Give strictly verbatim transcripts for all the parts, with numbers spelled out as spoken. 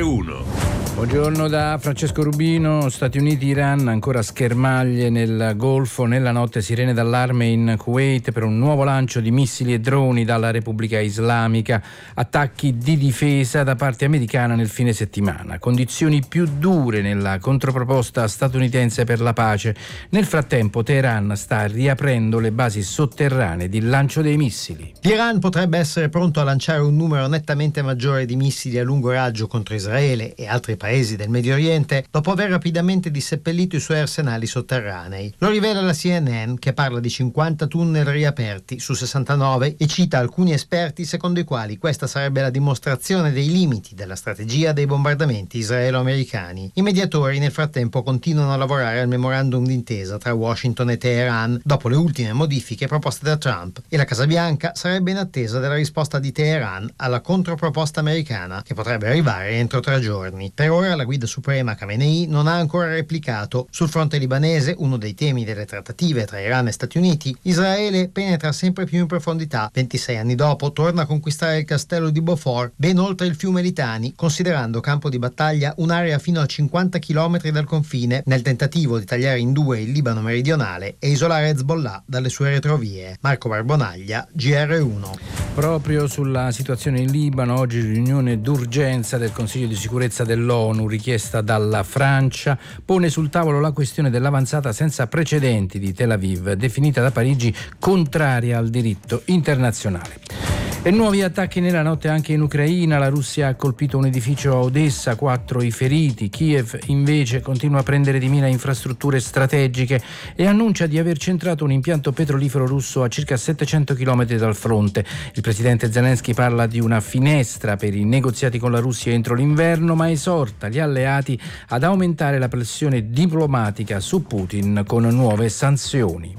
uno. Buongiorno da Francesco Rubino. Stati Uniti-Iran, ancora schermaglie nel Golfo. Nella notte sirene d'allarme in Kuwait per un nuovo lancio di missili e droni dalla Repubblica Islamica. Attacchi di difesa da parte americana nel fine settimana. Condizioni più dure nella controproposta statunitense per la pace. Nel frattempo Teheran sta riaprendo le basi sotterranee di lancio dei missili. L'Iran potrebbe essere pronto a lanciare un numero nettamente maggiore di missili a lungo raggio contro Israele e altri paesi del Medio Oriente dopo aver rapidamente disseppellito i suoi arsenali sotterranei. Lo rivela la C N N, che parla di cinquanta tunnel riaperti su sessantanove e cita alcuni esperti secondo i quali questa sarebbe la dimostrazione dei limiti della strategia dei bombardamenti israelo-americani. I mediatori nel frattempo continuano a lavorare al memorandum d'intesa tra Washington e Teheran dopo le ultime modifiche proposte da Trump, e la Casa Bianca sarebbe in attesa della risposta di Teheran alla controproposta americana, che potrebbe arrivare entro tre giorni. Per ora la guida suprema Khamenei non ha ancora replicato. Sul fronte libanese, uno dei temi delle trattative tra Iran e Stati Uniti, Israele penetra sempre più in profondità. ventisei anni dopo torna a conquistare il castello di Beaufort, ben oltre il fiume Litani, considerando campo di battaglia un'area fino a cinquanta chilometri dal confine, nel tentativo di tagliare in due il Libano meridionale e isolare Hezbollah dalle sue retrovie. Marco Barbonaglia, G R uno. Proprio sulla situazione in Libano, oggi riunione d'urgenza del Consiglio di sicurezza dell'ONU, richiesta dalla Francia, pone sul tavolo la questione dell'avanzata senza precedenti di Tel Aviv, definita da Parigi contraria al diritto internazionale. E nuovi attacchi nella notte anche in Ucraina. La Russia ha colpito un edificio a Odessa, quattro i feriti. Kiev invece continua a prendere di mira infrastrutture strategiche e annuncia di aver centrato un impianto petrolifero russo a circa settecento chilometri dal fronte. Il presidente Zelensky parla di una finestra per i negoziati con la Russia entro l'inverno, ma esorta gli alleati ad aumentare la pressione diplomatica su Putin con nuove sanzioni.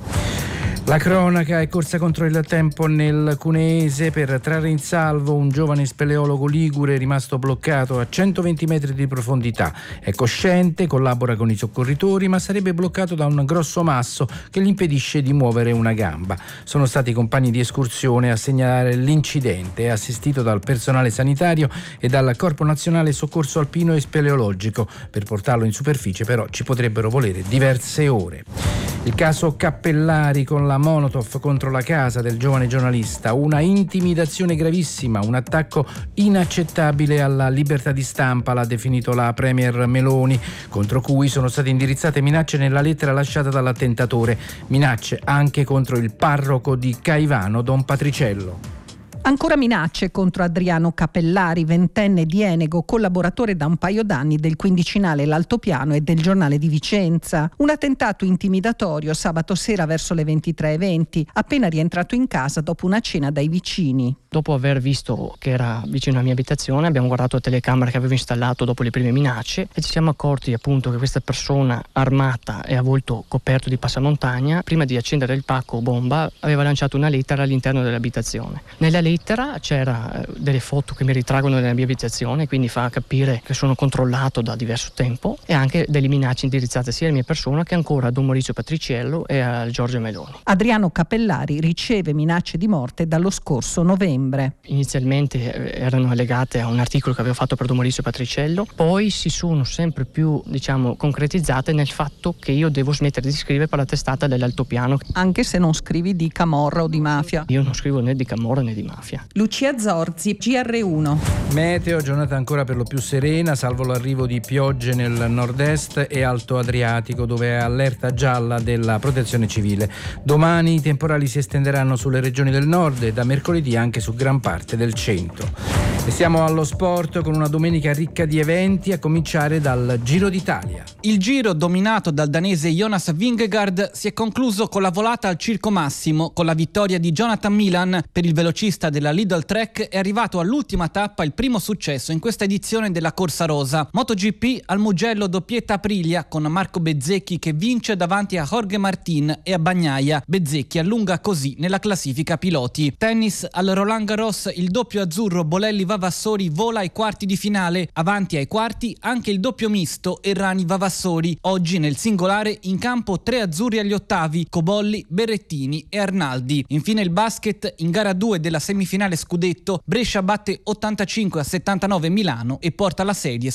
La cronaca è corsa contro il tempo nel Cuneese per trarre in salvo un giovane speleologo ligure rimasto bloccato a centoventi metri di profondità. È cosciente, collabora con i soccorritori, ma sarebbe bloccato da un grosso masso che gli impedisce di muovere una gamba. Sono stati i compagni di escursione a segnalare l'incidente, assistito dal personale sanitario e dal Corpo Nazionale Soccorso Alpino e Speleologico. Per portarlo in superficie però ci potrebbero volere diverse ore. Il caso Cappellari con la Molotov contro la casa del giovane giornalista, una intimidazione gravissima, un attacco inaccettabile alla libertà di stampa, l'ha definito la premier Meloni, contro cui sono state indirizzate minacce nella lettera lasciata dall'attentatore, minacce anche contro il parroco di Caivano, Don Patriciello. Ancora minacce contro Adriano Cappellari, ventenne di Enego, collaboratore da un paio d'anni del quindicinale L'Altopiano e del Giornale di Vicenza. Un attentato intimidatorio sabato sera verso le ventitré e venti, appena rientrato in casa dopo una cena dai vicini. Dopo aver visto che era vicino alla mia abitazione, abbiamo guardato la telecamera che avevo installato dopo le prime minacce e ci siamo accorti appunto che questa persona armata e a volto coperto di passamontagna, prima di accendere il pacco bomba, aveva lanciato una lettera all'interno dell'abitazione. Nella lettera c'era delle foto che mi ritraggono nella mia abitazione, quindi fa capire che sono controllato da diverso tempo, e anche delle minacce indirizzate sia alla mia persona che ancora a Don Maurizio Patriciello e a Giorgia Meloni. Adriano Cappellari riceve minacce di morte dallo scorso novembre. Inizialmente erano legate a un articolo che avevo fatto per Don Maurizio Patriciello, poi si sono sempre più, diciamo, concretizzate nel fatto che io devo smettere di scrivere per la testata dell'Altopiano. Anche se non scrivi di camorra o di mafia. Io non scrivo né di camorra né di mafia. Lucia Zorzi, G R uno. Meteo, giornata ancora per lo più serena, salvo l'arrivo di piogge nel nord-est e Alto Adriatico, dove è allerta gialla della Protezione Civile. Domani i temporali si estenderanno sulle regioni del nord e da mercoledì anche su gran parte del centro. E siamo allo sport con una domenica ricca di eventi, a cominciare dal Giro d'Italia. Il Giro, dominato dal danese Jonas Vingegaard, si è concluso con la volata al Circo Massimo. Con la vittoria di Jonathan Milan, per il velocista della Lidl Trek è arrivato all'ultima tappa il primo successo in questa edizione della Corsa Rosa. MotoGP al Mugello doppietta Aprilia con Marco Bezzecchi che vince davanti a Jorge Martin e a Bagnaia. Bezzecchi allunga così nella classifica piloti. Tennis al Roland Garros, il doppio azzurro Bolelli-Vavassori vola ai quarti di finale. Avanti ai quarti anche il doppio misto Errani-Vavassori. Oggi nel singolare in campo tre azzurri agli ottavi, Cobolli, Berrettini e Arnaldi. Infine il basket, in gara due della semifinale scudetto, Brescia batte ottantacinque a settantanove Milano e porta la serie